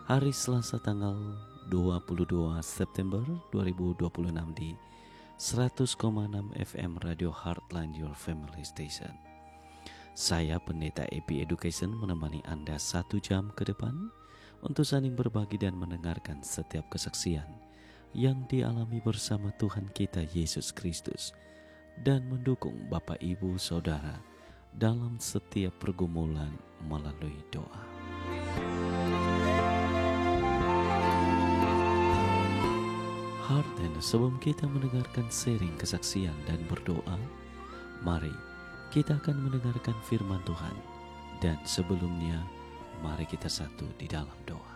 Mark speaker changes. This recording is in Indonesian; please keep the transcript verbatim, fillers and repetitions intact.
Speaker 1: Hari Selasa tanggal dua puluh dua September dua ribu dua puluh enam di seratus koma enam F M Radio Heartline Your Family Station. Saya Pendeta Epi Education menemani Anda satu jam ke depan untuk saling berbagi dan mendengarkan setiap kesaksian yang dialami bersama Tuhan kita Yesus Kristus dan mendukung Bapak Ibu Saudara dalam setiap pergumulan melalui doa. Heart and sebelum kita mendengarkan sharing kesaksian dan berdoa, mari kita akan mendengarkan firman Tuhan. Dan sebelumnya, mari kita satu di dalam doa.